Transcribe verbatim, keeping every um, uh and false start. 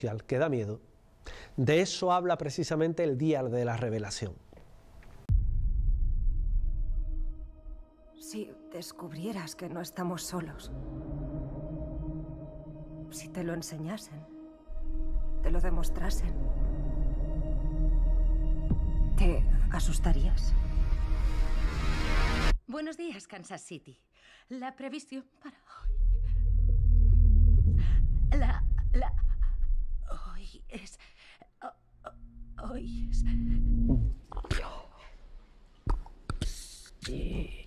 que da miedo. De eso habla precisamente el día de la revelación. Si descubrieras que no estamos solos, si te lo enseñasen, te lo demostrasen, ¿te asustarías? Buenos días, Kansas City. La previsión para hoy... La... la... Hoy es... Hoy es... Sí.